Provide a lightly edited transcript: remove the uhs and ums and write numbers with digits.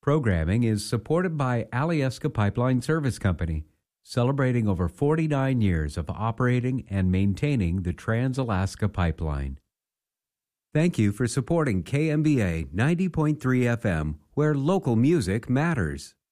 Programming is supported by Alyeska Pipeline Service Company, celebrating over 49 years of operating and maintaining the Trans-Alaska Pipeline. Thank you for supporting KMBA 90.3 FM, where local music matters.